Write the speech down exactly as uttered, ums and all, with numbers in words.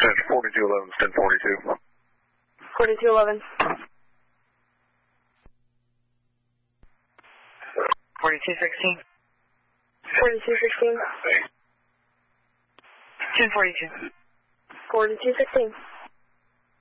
forty-two eleven, ten forty-two. forty-two eleven. forty-two sixteen. forty-two sixteen. ten forty-two. forty-two sixteen.